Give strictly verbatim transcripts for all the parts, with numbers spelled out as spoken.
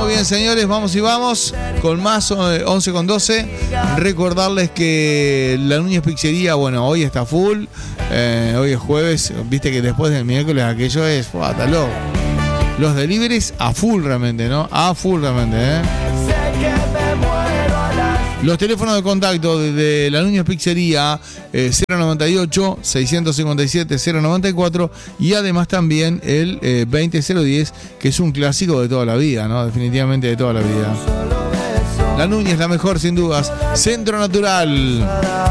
Muy bien, señores, vamos y vamos con más once con doce. Recordarles que la Núñez Pizzería, bueno, hoy está full. Eh, hoy es jueves. Viste que después del miércoles aquello es, ¡fua, está loco! Los deliveries a full realmente, ¿no? A full realmente, ¿eh? Los teléfonos de contacto de, de la Núñez Pizzería, eh, cero noventa y ocho, seiscientos cincuenta y siete, cero noventa y cuatro, y además también el eh, veinte cero diez, que es un clásico de toda la vida, ¿no? Definitivamente de toda la vida. La Núñez, la mejor sin dudas. Centro Natural.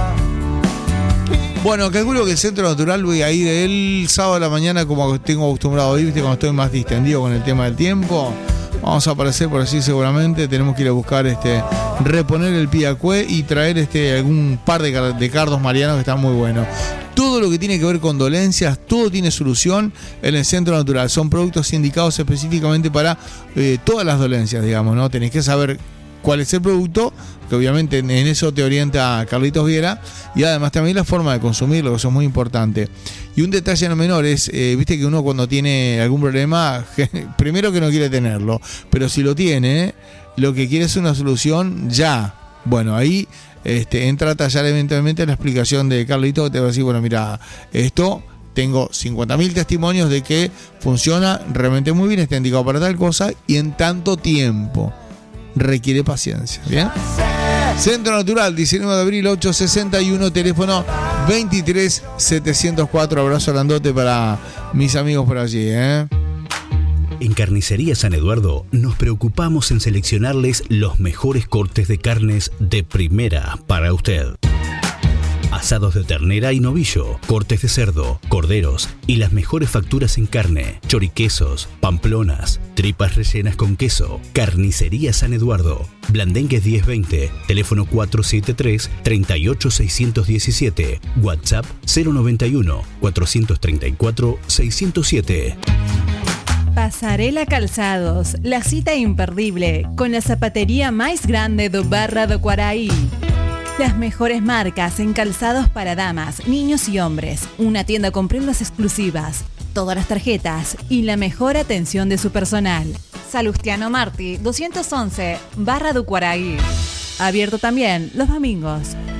Bueno, calculo que el Centro Natural voy a ir el sábado a la mañana, como tengo acostumbrado a ir, ¿viste? Cuando estoy más distendido con el tema del tiempo. Vamos a aparecer por allí seguramente. Tenemos que ir a buscar este reponer el piacué y traer este algún par de, de cardos marianos que están muy buenos. Todo lo que tiene que ver con dolencias, todo tiene solución en el Centro Natural. Son productos indicados específicamente para eh, todas las dolencias, digamos, ¿no? Tenés que saber cuál es el producto, que obviamente en eso te orienta Carlitos Viera, y además también la forma de consumirlo, que eso es muy importante. Y un detalle no menor es, eh, viste que uno cuando tiene algún problema, primero que no quiere tenerlo, pero si lo tiene, lo que quiere es una solución ya. Bueno, ahí este, entra a tallar eventualmente la explicación de Carlitos, que te va a decir, bueno, mira, esto... Tengo cincuenta mil testimonios de que funciona realmente muy bien, está indicado para tal cosa y en tanto tiempo. Requiere paciencia, ¿bien? Centro Natural, diecinueve de abril, ochocientos sesenta y uno, teléfono veintitrés setecientos cuatro. Abrazo grandote para mis amigos por allí, ¿eh? En Carnicería San Eduardo nos preocupamos en seleccionarles los mejores cortes de carnes de primera para usted. Asados de ternera y novillo, cortes de cerdo, corderos y las mejores facturas en carne, choriquesos, pamplonas, tripas rellenas con queso. Carnicería San Eduardo, Blandengues diez veinte, teléfono cuatro siete tres, tres ocho seis uno siete, WhatsApp cero noventa y uno, cuatrocientos treinta y cuatro, seiscientos siete. Pasarela Calzados, la cita imperdible con la zapatería más grande de Barra do Quaraí. Las mejores marcas en calzados para damas, niños y hombres. Una tienda con prendas exclusivas, todas las tarjetas y la mejor atención de su personal. Salustiano Martí, doscientos once, Barra do Quaraí. Abierto también los domingos.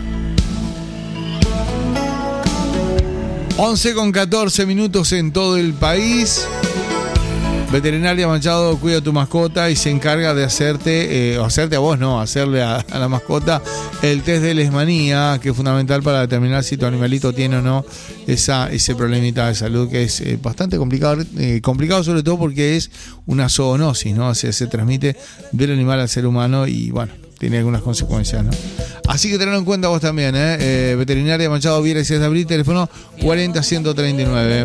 once con catorce minutos en todo el país. Veterinaria Machado cuida a tu mascota y se encarga de hacerte, eh, o hacerte a vos, no, hacerle a, a la mascota el test de lesmanía, que es fundamental para determinar si tu animalito tiene o no esa, ese problemita de salud, que es eh, bastante complicado, eh, complicado sobre todo porque es una zoonosis, ¿no? O sea, se transmite del animal al ser humano y bueno, tiene algunas consecuencias, ¿no? Así que tenedlo en cuenta vos también, ¿eh? eh Veterinaria Machado Viera y seis de abril, teléfono cuarenta ciento treinta y nueve.